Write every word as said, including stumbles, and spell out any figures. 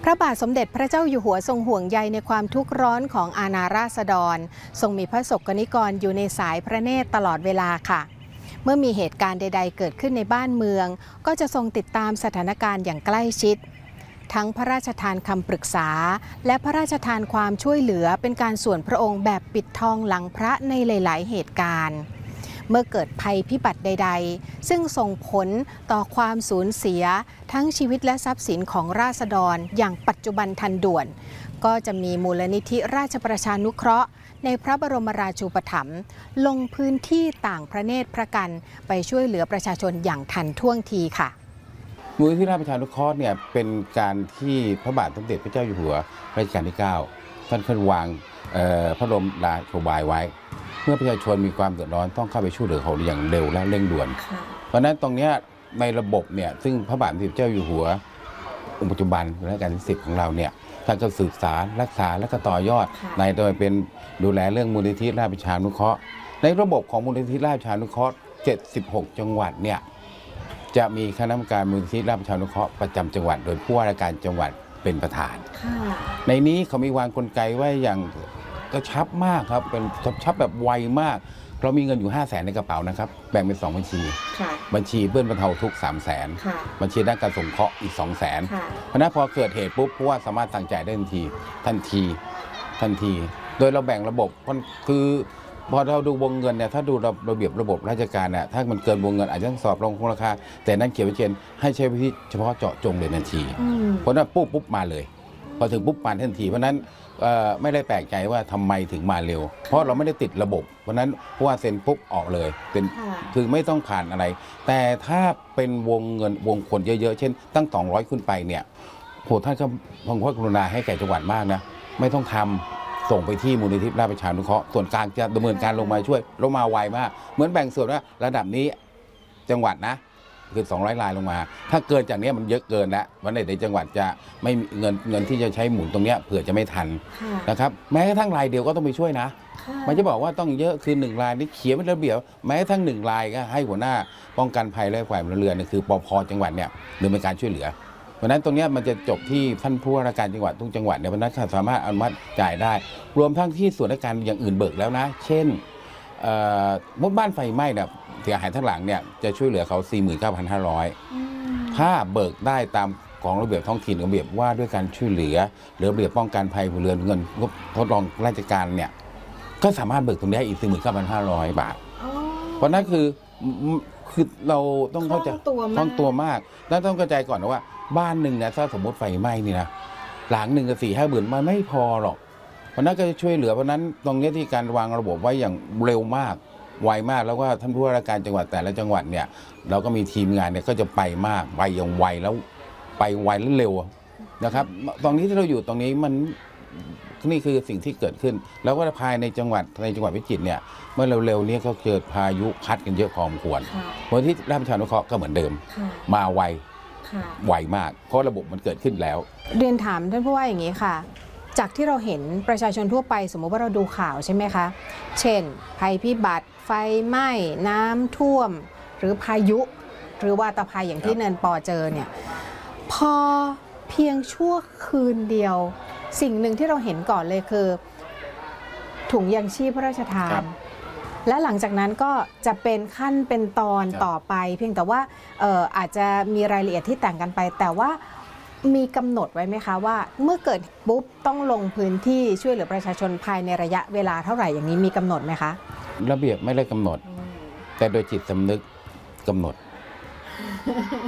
พระบาทสมเด็จพระเจ้าอยู่หัวทรงห่วงใยในความทุกข์ร้อนของอาณาราษฎรทรงมีพระสกนิกรอยู่ในสายพระเนตรตลอดเวลาค่ะเมื่อมีเหตุการณ์ใดๆเกิดขึ้นในบ้านเมืองก็จะทรงติดตามสถานการณ์อย่างใกล้ชิดทั้งพระราชทานคำปรึกษาและพระราชทานความช่วยเหลือเป็นการส่วนพระองค์แบบปิดทองหลังพระในหลายๆเหตุการณ์เมื่อเกิดภัยพิบัติใดๆซึ่งส่งผลต่อความสูญเสียทั้งชีวิตและทรัพย์สินของราษฎรอย่างปัจจุบันทันด่วนก็จะมีมูลนิธิราชประชานุเคราะห์ในพระบรมราชูปถัมภ์ลงพื้นที่ต่างพระเนตรพระกันไปช่วยเหลือประชาชนอย่างทันท่วงทีค่ะมูลนิธิราชประชานุเคราะห์เนี่ยเป็นการที่พระบาทสมเด็จพระเจ้าอยู่หัวรัชกาลที่เก้าท่านเคยวางพระบรมราโชบายไว้เมื่อประชาชนมีความเดือดร้อนต้องเข้าไปช่วยเหลือเขาอย่างเร็วและเร่งด่วนเพราะฉะนั้นตรงนี้ในระบบเนี่ยซึ่งพระบาทสมเด็จพระเจ้าอยู่หัวองค์ปัจจุบันรัชกาลที่สิบของเราเนี่ยท่านก็ศึกษารักษาและก็ต่อยอดในโดยเป็นดูแลเรื่องมูลนิธิราชประชานุเคราะห์ในระบบของมูลนิธิราชประชานุเคราะห์เจ็ดสิบหกจังหวัดเนี่ยจะมีคณะกรรมการมูลนิธิราชประชานุเคราะห์ประจำจังหวัดโดยผู้ว่าราชการจังหวัดเป็นประธานในนี้เขามีวางกลไกไว้อย่างกระชับมากครับเป็นกระชับแบบไวมากเรามีเงินอยู่ห้าแสนในกระเป๋านะครับแบ่งเป็นสองบัญชีบัญชีเพื่อนบรรเทาทุกข์สามแสนบัญชีด้านการสงเคราะห์อีกสองแสนเพราะนั้นพอเกิดเหตุปุ๊บผู้ว่าสามารถสั่งจ่ายได้ทันทีทันทีทันทีโดยเราแบ่งระบบคือพอเราดูวงเงินเนี่ยถ้าดูระเบียบระบบราชการเนี่ยถ้ามันเกินวงเงินอาจจะต้องสอบรองคงราคาแต่นั่นเขียนไว้เช่นให้ใช้วิธีเฉพาะเจาะจงเลยทันทีเพราะนั้นปุ๊บปุ๊บมาเลยพอถึงปุ๊บมาทันทีเพราะนั้นไม่ได้แปลกใจว่าทำไมถึงมาเร็วเพราะเราไม่ได้ติดระบบเพราะนั้นผู้ว่าเซ็นปุ๊บออกเลยเป็นคือไม่ต้องผ่านอะไรแต่ถ้าเป็นวงเงินวงคนเยอะๆเช่นตั้งสองร้อยขึ้นไปเนี่ยโหท่านก็พงพระกรุณาให้แก่จังหวัดมากนะไม่ต้องทำส่งไปที่มูลนิธิราชประชานุเคราะห์ส่วนกลางจะดำเนินการลงมาช่วยลงมาไวมากเหมือนแบ่งส่วนว่าระดับนี้จังหวัดนะคือสองร้อยรายลงมาถ้าเกินจากนี้มันเยอะเกินแล้ววันไหนในจังหวัดจะไม่มีเงินเงินที่จะใช้หมุนตรงนี้เผื่อจะไม่ทันนะครับแม้กระทั่งรายเดียวก็ต้องไปช่วยนะมันจะบอกว่าต้องเยอะคือหนึ่งรายนี่เขียนเป็นระเบียบแม้กระทั่งหนึ่งรายก็ให้หัวหน้าป้องกันภัยและฝ่ายพลเรือนคือปภจังหวัดเนี่ยดำเนินการช่วยเหลือเพราะนั้นตรงนี้มันจะจบที่ท่านผู้ว่าราชการจังหวัดทุกจังหวัดเนี่ยเพราะนั้นสามารถอนุมัติจ่ายได้รวมทั้งที่ส่วนราชการอย่างอื่นเบิกแล้วนะเช่นมดบ้านไฟไหม้เนี่ยเสียหายทั้งหลังเนี่ยจะช่วยเหลือเขา สี่หมื่นเก้าพันห้าร้อย ถ้าเบิกได้ตามของระเบียบท้องถิ่นระเบียบว่าด้วยการช่วยเหลือหรือระเบียบป้องกันภัยพลเรือนเงินงบทดลองราชการเนี่ยก็สามารถเบิกตรงนี้อีก สี่หมื่นเก้าพันห้าร้อย บาทเพราะนั้นคือคือเราต้องเข้าใจต้องตัวมากแล้วต้องเข้าใจก่อนนะว่าบ้านหนึ่งนะถ้าสมมติไฟไหม้นี่นะหลังหนึ่งกับสี่ห้าหมื่นมันไม่พอหรอกเพราะนั้นก็จะช่วยเหลือเพราะนั้นตรงนี้ที่การวางระบบไว้อย่างเร็วมากไวมากแล้วก็ท่านผู้ว่าราชการจังหวัดแต่ละจังหวัดเนี่ยเราก็มีทีมงานเนี่ยก็จะไปมากไปอย่างไวแล้วไปไวและเร็วนะครับตรงนี้ที่เราอยู่ตรงนี้มันนี่คือสิ่งที่เกิดขึ้นแล้วก็ภายในจังหวัดในจังหวัดพิจิตรเนี่ยเมื่อเร็วๆนี้ก็เกิดพายุพัดกันเยอะพอสมควรมูลที่ราชประชานุเคราะห์ก็เหมือนเดิมมาไวไวมากเพราะระบบมันเกิดขึ้นแล้วเรียนถามท่านผู้ว่าอย่างนี้ค่ะจากที่เราเห็นประชาชนทั่วไปสมมติว่าเราดูข่าวใช่ไหมคะเช่นภัยพิบัติไฟไหม้น้ำท่วมหรือพายุหรือวาตภัยอย่างที่เนินปอเจอเนี่ยพอเพียงชั่วคืนเดียวสิ่งหนึ่งที่เราเห็นก่อนเลยคือถุงยังชีพพระราชทานและหลังจากนั้นก็จะเป็นขั้นเป็นตอนต่อไปเพียงแต่ว่าเอ่ออาจจะมีรายละเอียดที่แต่งกันไปแต่ว่ามีกำหนดไว้ไหมคะว่าเมื่อเกิดปุ๊บต้องลงพื้นที่ช่วยเหลือประชาชนภายในระยะเวลาเท่าไหร่อย่างนี้มีกำหนดไหมคะระเบียบไม่ได้กำหนดแต่โดยจิตสำนึกกำหนด